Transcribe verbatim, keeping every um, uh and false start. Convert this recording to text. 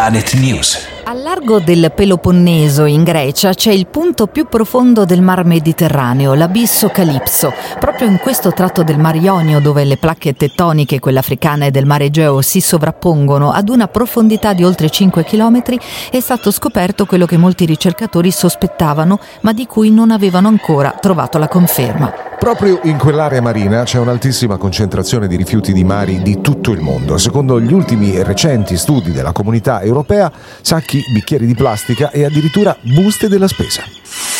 Planet News. Al largo del Peloponneso, in Grecia, c'è il punto più profondo del mar Mediterraneo, l'abisso Calipso. Proprio in questo tratto del mar Ionio, dove le placche tettoniche, quella africana e del mar Egeo, si sovrappongono ad una profondità di oltre cinque chilometri, è stato scoperto quello che molti ricercatori sospettavano, ma di cui non avevano ancora trovato la conferma. Proprio in quell'area marina c'è un'altissima concentrazione di rifiuti di mari di tutto il mondo. Secondo gli ultimi e recenti studi della Comunità Europea, sacchi, bicchieri di plastica e addirittura buste della spesa.